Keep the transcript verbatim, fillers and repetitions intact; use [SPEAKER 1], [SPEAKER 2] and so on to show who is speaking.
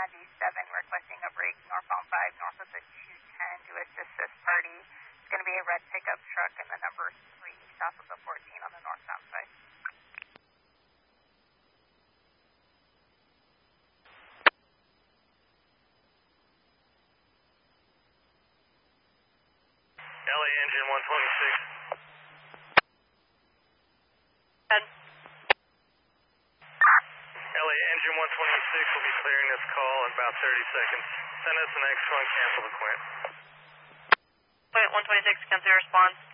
[SPEAKER 1] ninety-seven requesting a break northbound five north of the two ten to assist this party. It's going to be a red pickup truck and the number three south of the fourteen on the northbound side.
[SPEAKER 2] L A engine one twenty-six.
[SPEAKER 1] Ed.
[SPEAKER 2] L A engine one twenty-six will be clearing this call in about thirty seconds. Send us the next one, cancel the Quint.
[SPEAKER 1] Quint one twenty-six, come through response.